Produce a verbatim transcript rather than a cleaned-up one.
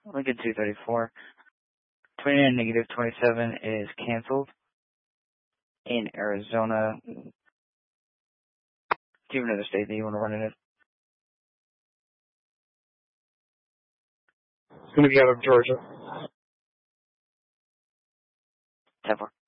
Lincoln two thirty-four. twenty-nine negative twenty-seven is canceled. In Arizona, do you have another state that you want to run in it? It's going to be out of Georgia. ten four.